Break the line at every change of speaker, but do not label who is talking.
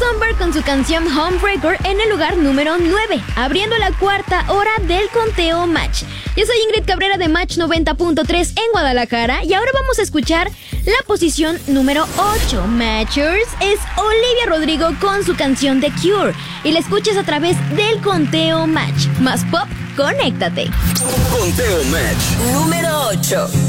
Thunberg con su canción Homebreaker en el lugar número 9, abriendo la cuarta hora del conteo Match. Yo soy Ingrid Cabrera de Match 90.3 en Guadalajara y ahora vamos a escuchar la posición número 8. Matchers es Olivia Rodrigo con su canción The Cure y la escuchas a través del conteo Match. Más pop, conéctate.
Conteo Match número 8.